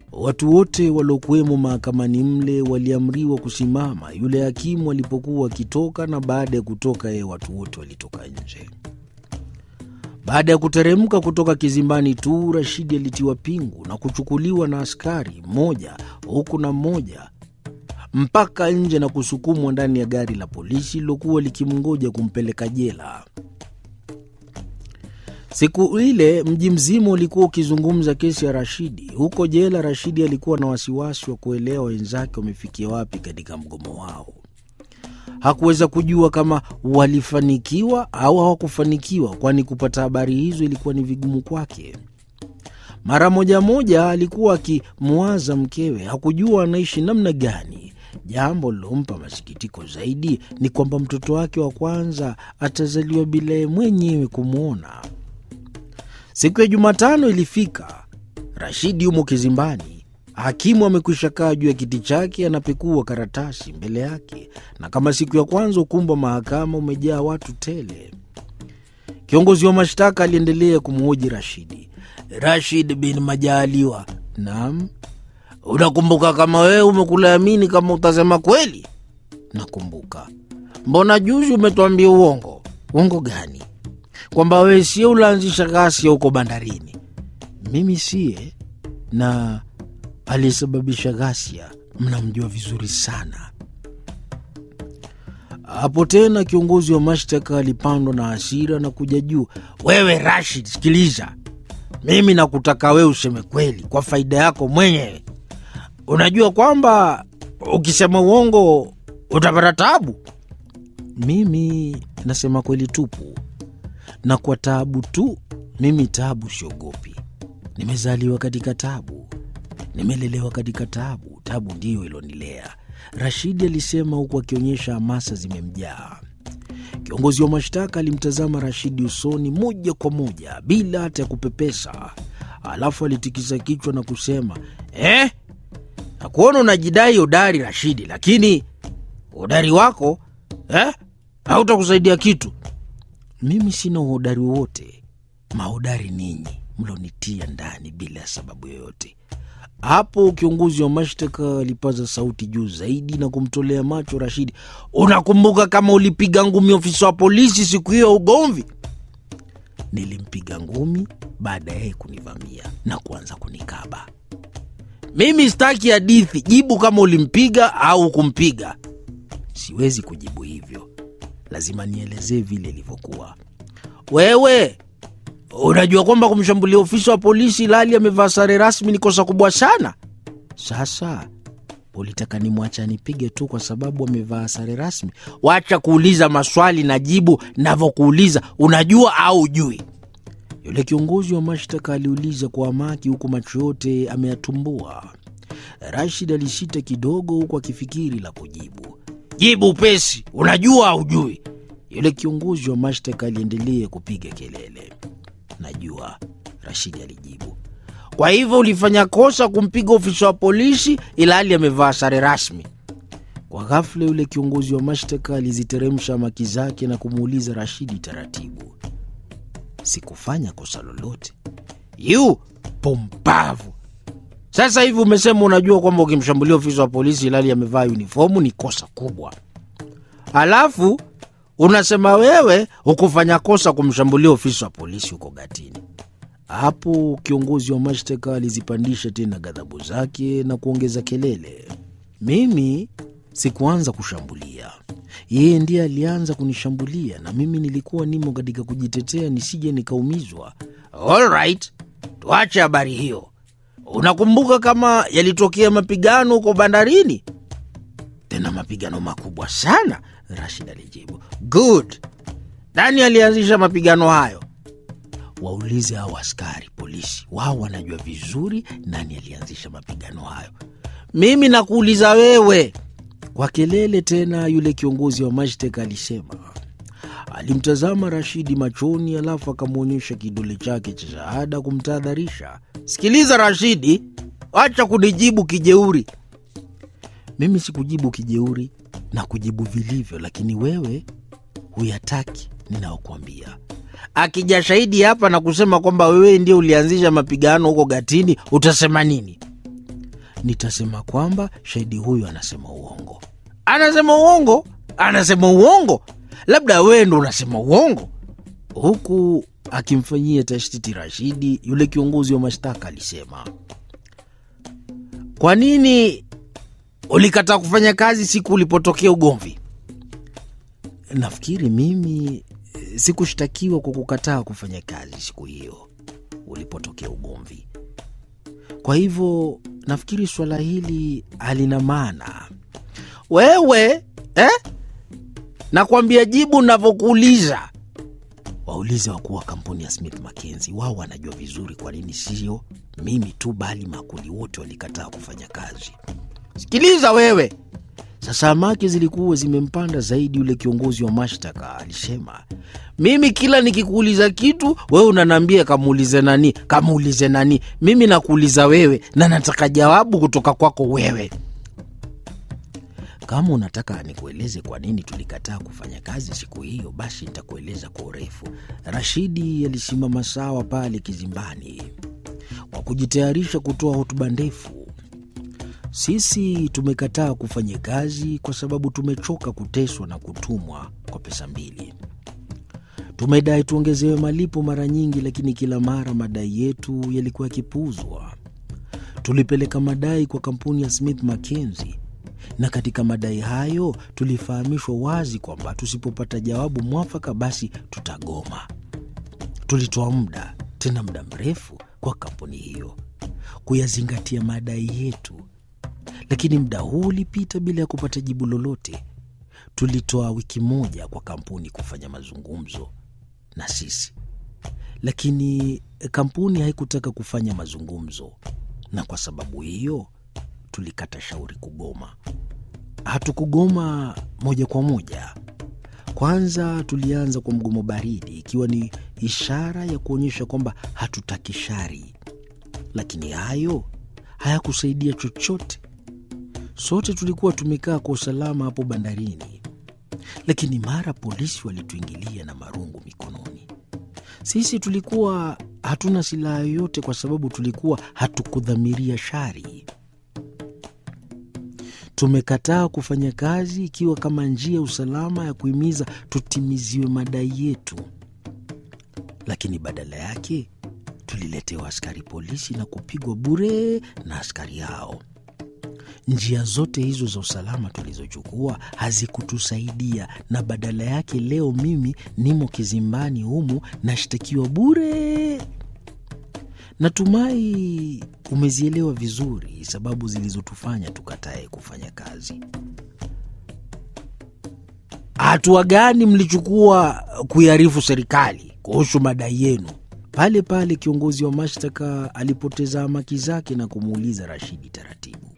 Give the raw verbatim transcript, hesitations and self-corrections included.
Watu wote waliokuwemo mahakamani mle waliamriwa kusimama yule hakimu alipokuwa akitoka, na baada ya kutoka yeye watu wote walitoka nje. Baada ya kuteremka kutoka kizimbani tu, Rashidi alitiwa pingu na kuchukuliwa na askari mmoja huku na mmoja mpaka nje na kusukumwa ndani ya gari la polisi lilokuwa likimngoja kumpeleka jela. Siku ile mji mzima ulikuwa ukizungumza kesi ya Rashidi. Huko jela, Rashidi alikuwa na wasiwasi wa kuelewa wenzake wamefikia wapi katika mgomo wao. Hakuweza kujua kama walifanikiwa au hawakufanikiwa, kwani kupata habari hizo ilikuwa ni vigumu kwake. Mara moja moja alikuwa akimwaza mkewe, hakujua anaishi namna gani. Jambo lilompa masikitiko zaidi ni kwamba mtoto wake wa kwanza atazaliwa bila yeye mwenyewe kumwona. Siku ya Jumatano ilifika. Rashidi yumo kizimbani. Hakimu amekwisha kaa juu ya kiti chake, anapekua karatasi mbele yake, na kama siku ya kwanza ukumbi wa mahakama umejaa watu tele. Kiongozi wa mashtaka aliendelea kumhoji Rashidi. Rashid bin Majaliwa, naam, unakumbuka kama wewe umekulaamini kama utasema kweli? Nakumbuka. Mbona juzi umetuambia uongo? Uongo gani? Kwamba wewe sio ulaanzisha ghasia huko bandarini? Mimi siye, na aliyesababisha ghasia mnamjua vizuri sana. Hapo tena kiongozi wa mashtaka alipandwa na hasira na kuja juu. Wewe Rashid, sikiliza. Mimi nakutaka wewe useme kweli kwa faida yako mwenyewe. Unajua kwamba ukisema uongo utapata taabu? Mimi nasema kweli tupu. Na kwa taabu tu, mimi taabu siogopi. Nimezaliwa katika taabu. Nimelelewa katika taabu. Taabu ndiyo ilonilea, Rashidi alisema huku akionyesha hamasa zimemjaa. Kiongozi wa mashtaka alimtazama Rashidi usoni moja kwa moja bila hata ya kupepesa. Alafu alitikisa kichwa na kusema, Eh? Nakuona unajidai hodari Rashidi, lakini hodari wako eh, hautakusaidia kitu. Mimi sina uhodari wote. Mahodari ninyi mlonitia ndani bila sababu yoyote. Hapo kiongozi wa mashtaka alipaza sauti juu zaidi na kumtolea macho Rashidi. Unakumbuka kama ulipiga ngumi ofisa wa polisi siku hiyo ugomvi? Nilimpiga ngumi baada ya kunivamia na kuanza kunikaba. Mimi sitaki hadithi, jibu kama ulimpiga au kumpiga. Siwezi kujibu hivyo. Lazima nielezee vile ilivyokuwa. Wewe unajua kwamba kumshambulia ofisa wa polisi lali amevaa sare rasmi ni kosa kubwa sana. Sasa ulitaka nimwacha nipige tu kwa sababu amevaa sare rasmi? Wacha kuuliza maswali na jibu navyokuuliza. Unajua au ujui? Yule kiongozi wa mashtaka aliuliza kwa amaki huku macho yote ameyatumbua. Rashid alisita kidogo huku akifikiri la kujibu. Jibu pesi, unajua au ujui? Yule kiongozi wa mashtaka aliendelea kupiga kelele. Najua, Rashidi alijibu. Kwa hivyo ulifanya kosa kumpiga ofisa wa polisi ila hali amevaa sare rasmi? Kwa ghafla yule kiongozi wa mashtaka aliziteremsha maki zake na kumuuliza Rashidi taratibu. Sikufanya kosa lolote. Yu pumbavu. Sasa hivi umesema unajua kwamba ukimshambulia ofisa wa polisi ila hali amevaa uniformu ni kosa kubwa. Alafu unasema wewe hukufanya kosa kumshambulia ofisa wa polisi huko Gatini. Hapo kiongozi wa mashtaka alizipandisha tena ghadhabu zake na kuongeza kelele. Mimi sikuanza kushambulia. Yeye ndiye alianza kunishambulia na mimi nilikuwa nimo katika kujitetea nisije nikaumizwa. All right, tuache habari hiyo. Unakumbuka kama yalitokea mapigano huko bandarini? Tena mapigano makubwa sana, Rashid alijibu. Good. Nani alianzisha mapigano hayo? Waulize hao askari polisi. Wao wanajua vizuri nani alianzisha mapigano hayo. Mimi nakuuliza wewe. Kwa kelele tena yule kiongozi wa mashtaka alisema. Alimtazama Rashidi machoni alafu akamwonyesha kidole chake cha shahada kumtahadharisha. Sikiliza Rashidi, acha kunijibu kijeuri. Mimi sikujibu kijeuri na kujibu vilivyo, lakini wewe huyataki ninaokuambia. Akija shahidi hapa na kusema kwamba wewe ndiye ulianzisha mapigano huko Gatini, utasema nini? nitasema kwamba shahidi huyu anasema uongo. Anasema uongo? Anasema uongo? Labda wewe ndo unasema uongo. Huku akimfanyia tashtiti Rashidi, yule kiongozi wa mashtaka alisema, kwa nini ulikataa kufanya kazi siku ulipotokea ugomvi? Nafikiri mimi sikushtakiwa kwa kukataa kufanya kazi siku hiyo ulipotokea ugomvi. Kwa hivyo nafikiri swala hili halina maana. Wewe eh? Nakwambia jibu unavyokuuliza. Waulize wakuu wa kampuni ya Smith Mackenzie, wao wanajua vizuri kwa nini sio mimi tu bali makuli wote walikataa kufanya kazi. Sikiliza wewe. Sasa hamaki zilikuwa zimempanda zaidi. Yule kiongozi wa mashtaka alisema, mimi kila nikikuuliza kitu wewe unaniambia kamuulize nani, kamuulize nani. Mimi nakuuliza wewe na nataka jawabu kutoka kwako wewe. Kama unataka nikueleze kwa nini tulikataa kufanya kazi siku hiyo, basi nitakueleza kwa urefu. Rashidi alisimama sawa pale kizimbani kwa kujitayarisha kutoa hotuba ndefu. Sisi tumekataa kufanya kazi kwa sababu tumechoka kuteswa na kutumwa kwa pesa mbili. Tumedai tuongezewe malipo mara nyingi, lakini kila mara madai yetu yalikuwa yakipuuzwa. Tulipeleka madai kwa kampuni ya Smith Mackenzie, na katika madai hayo tulifahamishwa wazi kwamba tusipopata jawabu mwafaka basi tutagoma. Tulitoa muda, tena muda mrefu, kwa kampuni hiyo kuyazingatia madai yetu, lakini muda huu ulipita bila ya kupata jibu lolote. Tulitoa wiki moja kwa kampuni kufanya mazungumzo na sisi, lakini kampuni haikutaka kufanya mazungumzo, na kwa sababu hiyo tulikata shauri kugoma. Hatukugoma moja kwa moja. Kwanza tulianza kwa mgomo baridi, ikiwa ni ishara ya kuonyesha kwamba hatutaki shari, lakini hayo hayakusaidia chochote. Sote tulikuwa tumekaa kwa usalama hapo bandarini, lakini mara polisi walituingilia na marungu mikononi. Sisi tulikuwa hatuna silaha yoyote kwa sababu tulikuwa hatukudhamiria shari. Tumekataa kufanya kazi ikiwa kama njia ya usalama ya kuhimiza tutimiziwe madai yetu, lakini badala yake tuliletewa askari polisi na kupigwa bure na askari hao. Njia zote hizo za usalama tulizochukua hazikutusaidia, na badala yake leo mimi nimo kizimbani humu nashtakiwa bure. Natumai umezielewa vizuri sababu zilizotufanya tukatae kufanya kazi. Hatua gani mlichukua kuiarifu serikali kuhusu madai yenu? Pale pale kiongozi wa mashtaka alipoteza hamaki zake na kumuuliza Rashidi taratibu,